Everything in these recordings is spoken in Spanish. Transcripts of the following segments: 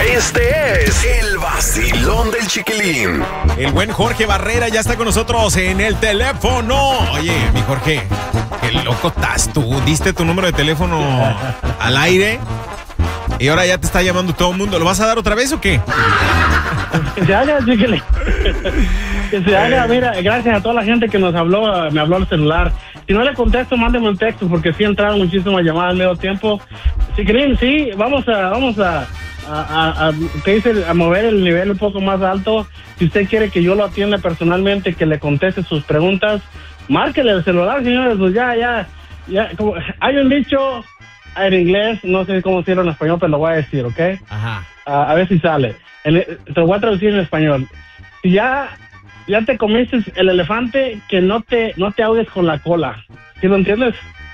Este es el vacilón del Chiquilín. El buen Jorge Barrera ya está con nosotros en el teléfono. Oye, mi Jorge, qué loco estás tú. Diste tu número de teléfono al aire y ahora ya te está llamando todo el mundo. ¿Lo vas a dar otra vez o qué? Que se haga, Chiquilín. Que se haga, mira, gracias a toda la gente que nos habló, me habló al celular. Si no le contesto, mándeme un texto, porque sí entraron muchísimas llamadas al medio tiempo. Chiquilín, sí, vamos a ¿qué dice? A mover el nivel un poco más alto. Si usted quiere que yo lo atienda personalmente, que le conteste sus preguntas, márquele el celular, señores. Pues ya, como, hay un dicho en inglés, no sé cómo decirlo en español, pero lo voy a decir, ¿ok? Ajá. A ver si sale. Te lo voy a traducir en español. Si ya te comiste el elefante, que no te ahogues con la cola. ¿Sí lo entiendes?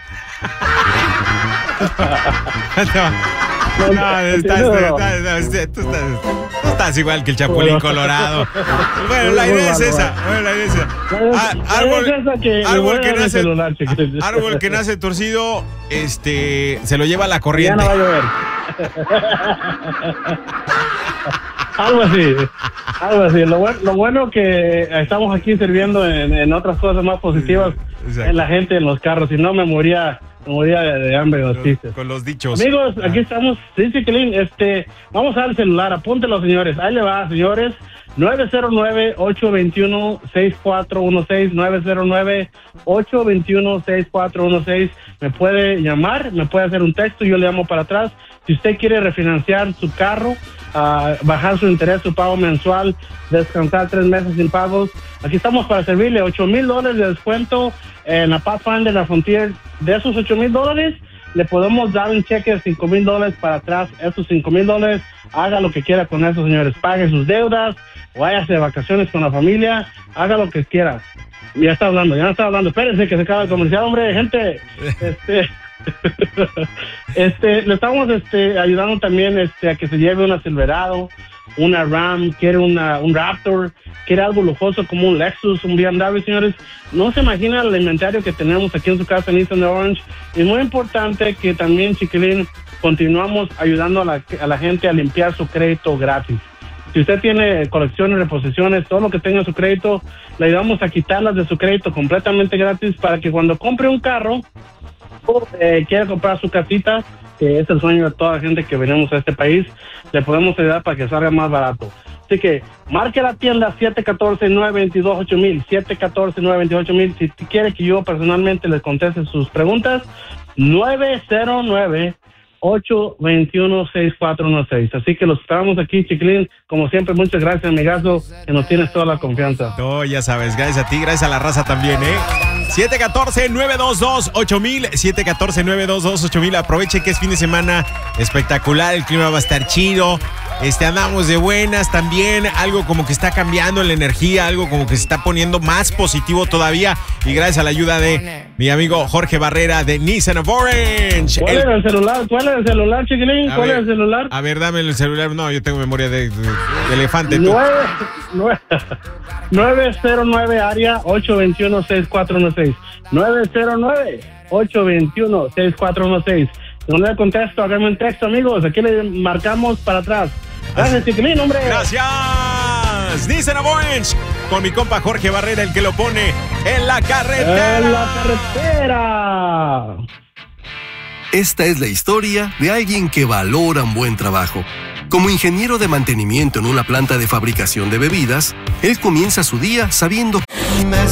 Tú estás igual que el Chapulín Colorado. Bueno, la idea es esa. Árbol que nace torcido, se lo lleva la corriente. Ya no va a llover. Algo así. Lo bueno que estamos aquí sirviendo en otras cosas más positivas. Exacto. En la gente en los carros. Si no, me moría de hambre con los dichos. Amigos, aquí estamos. Sí, Chiquilín, vamos al celular. Apúntelo, señores. Ahí le va, señores. 909-821-6416. 909-821-6416. Me puede llamar, me puede hacer un texto, yo le llamo para atrás. Si usted quiere refinanciar su carro, bajar su interés, su pago mensual, descansar 3 meses sin pagos, aquí estamos para servirle. $8,000 de descuento en la Pathfinder, la Frontier. De esos $8,000 le podemos dar un cheque de $5,000 para atrás. Esos $5,000, haga lo que quiera con eso, señores. Pague sus deudas, váyase de vacaciones con la familia, haga lo que quiera. Ya no está hablando. Espérense que se acaba el comercial, hombre, gente. Le estamos ayudando también a que se lleve una Silverado, una Ram, quiere un Raptor, quiere algo lujoso como un Lexus, un BMW, señores. No se imagina el inventario que tenemos aquí en su casa en Eastern Orange. Es muy importante que también, Chiquilín, continuamos ayudando a la gente a limpiar su crédito gratis. Si usted tiene colecciones, reposiciones, todo lo que tenga en su crédito, le ayudamos a quitarlas de su crédito completamente gratis para que cuando compre un carro o quiera comprar su casita, que es el sueño de toda la gente que venimos a este país, le podemos ayudar para que salga más barato. Así que marque la tienda 714-922-8000, 714-922-8000. Si quiere que yo personalmente les conteste sus preguntas, 909-821-6416. Así que los esperamos aquí, Chiquilín. Como siempre, muchas gracias, amigazo, que nos tienes toda la confianza. No, ya sabes, gracias a ti, gracias a la raza también, 714-922-8000, 714-922-8000. Aproveche que es fin de semana espectacular, el clima va a estar chido. Andamos de buenas también, algo como que está cambiando en la energía, algo como que se está poniendo más positivo todavía, y gracias a la ayuda de mi amigo Jorge Barrera de Nissan of Orange. ¿Cuál es el celular, Chiquilín? ¿Cuál es el celular? A ver, dame el celular. No, yo tengo memoria de elefante. 909 área 821-6416. 909-821-6416. No le contesto, háganme un texto, amigos. Aquí le marcamos para atrás. Gracias, Chiquilín, hombre. Gracias. Nissan of Orange. Con mi compa Jorge Barrera, el que lo pone en la carretera. En la carretera. Esta es la historia de alguien que valora un buen trabajo. Como ingeniero de mantenimiento en una planta de fabricación de bebidas, él comienza su día sabiendo